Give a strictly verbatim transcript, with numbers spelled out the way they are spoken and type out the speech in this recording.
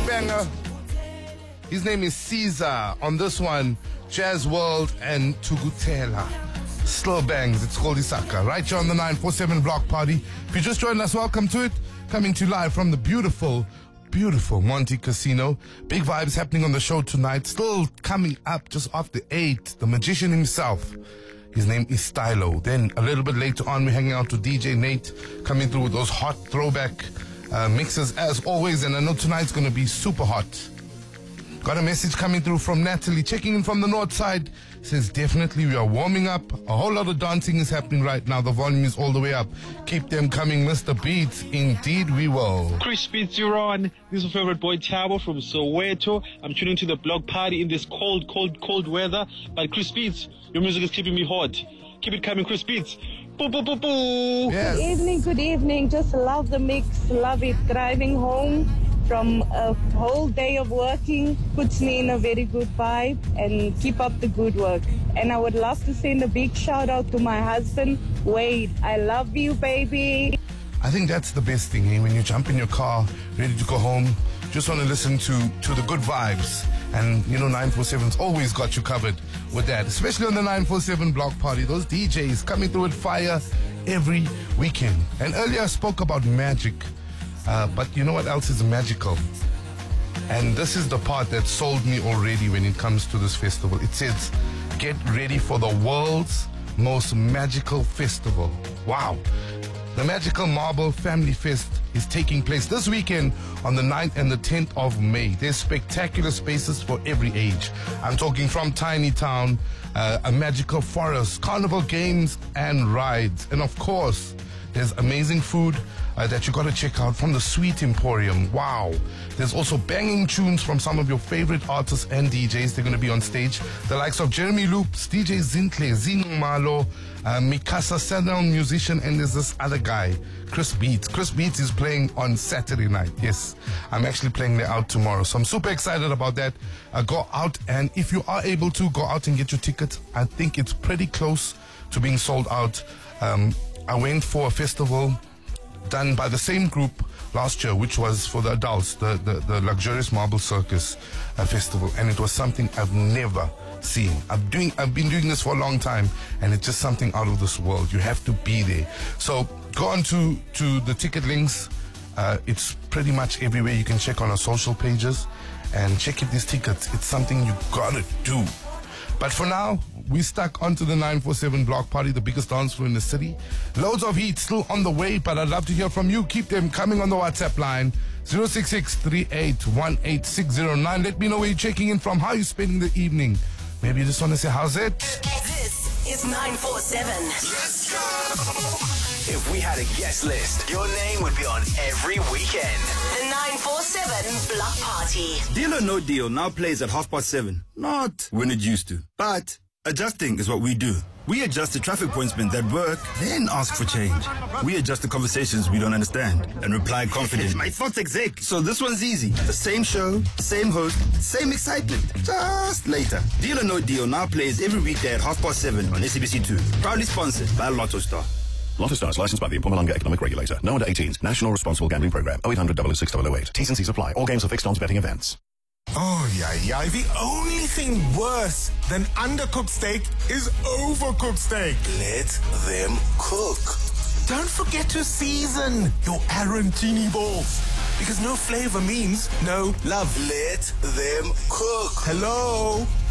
banger. His name is Caesar. On this one, Jazz World and Tugutela. Slow bangs. It's called Isaka. Right here on the nine four seven Block Party. If you just joined us, welcome to it. Coming to you live from the beautiful, beautiful Monte Casino. Big vibes happening on the show tonight. Still coming up just after eight. The magician himself. His name is Stylo. Then a little bit later on, we're hanging out with D J Nate, coming through with those hot throwback uh, mixes as always. And I know tonight's going to be super hot. Got a message coming through from Natalie, checking in from the north side. Says, definitely we are warming up. A whole lot of dancing is happening right now. The volume is all the way up. Keep them coming, Mister Beats. Indeed we will. Chris Beats, you're on. This is my favorite boy, Tabo from Soweto. I'm tuning to the Block Party in this cold, cold, cold weather. But Chris Beats, your music is keeping me hot. Keep it coming, Chris Beats. Boo, boo, boo, boo. Yes. Good evening, good evening. Just love the mix. Love it. Driving home from a whole day of working puts me in a very good vibe, and keep up the good work. And I would love to send a big shout out to my husband, Wade. I love you, baby. I think that's the best thing, eh? When you jump in your car, ready to go home, just want to listen to, to the good vibes. And, you know, nine four seven's always got you covered with that, especially on the nine four seven Block Party. Those D Js coming through with fire every weekend. And earlier I spoke about magic. Uh, but you know what else is magical? And this is the part that sold me already when it comes to this festival. It says, get ready for the world's most magical festival. Wow. The Magical Marble Family Fest is taking place this weekend on the ninth and the tenth of May. There's spectacular spaces for every age. I'm talking from Tiny Town, uh, a magical forest, carnival games and rides. And of course, there's amazing food uh, that you got to check out from the Sweet Emporium. Wow. There's also banging tunes from some of your favorite artists and D Js. They're going to be on stage. The likes of Jeremy Loops, D J Zintle, Zino Malo, uh, Mikasa Sound musician, and there's this other guy, Chris Beats. Chris Beats is playing on Saturday night. Yes, I'm actually playing there out tomorrow. So I'm super excited about that. Uh, go out, and if you are able to, go out and get your tickets. I think it's pretty close to being sold out. Um, I went for a festival done by the same group last year, which was for the adults, the, the, the Luxurious Marble Circus uh, Festival, and it was something I've never seen. I've, doing, I've been doing this for a long time, and it's just something out of this world. You have to be there. So go on to, to the ticket links. Uh, it's pretty much everywhere. You can check on our social pages and check if these tickets. It's something you gotta do. But for now, we stuck onto the nine four seven Block Party, the biggest dance floor in the city. Loads of heat still on the way, but I'd love to hear from you. Keep them coming on the WhatsApp line, zero six six, three eight one, eight six zero nine. Let me know where you're checking in from, how you're spending the evening. Maybe you just want to say, how's it? This is nine four seven. Let's go! If we had a guest list, your name would be on every weekend. The nine four seven Block Party. Deal or No Deal now plays at half past seven. Not when it used to. But adjusting is what we do. We adjust the traffic pointsmen that work, then ask for change. We adjust the conversations we don't understand and reply confidently. My thoughts exec. So this one's easy. The same show, same host, same excitement. Just later. Deal or No Deal now plays every weekday at half past seven on S A B C two. Proudly sponsored by Lotto Star. Lotto Star is licensed by the Mpumalanga Economic Regulator. No under eighteens. National Responsible Gambling Program. oh eight hundred, double oh six, double oh eight. T's and C's apply. All games are fixed odds betting events. Oh, yeah, yeah. The only thing worse than undercooked steak is overcooked steak. Let them cook. Don't forget to season your arancini balls, because no flavor means no love. Let them cook. Hello?